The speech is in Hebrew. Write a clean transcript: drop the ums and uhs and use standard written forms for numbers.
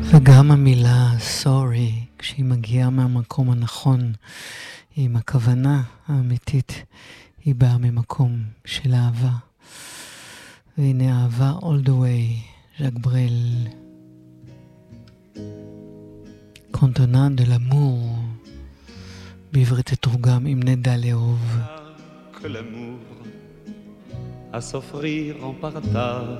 וגם המילה sorry, כשהיא מגיעה מהמקום הנכון, עם הכוונה האמיתית, היא באה ממקום של אהבה. והנה אהבה all the way, ז'ק ברל. קונטונן דה לאמור, בעברית תתורגם אם נדע לאהוב. Que l'amour à s'offrir en partage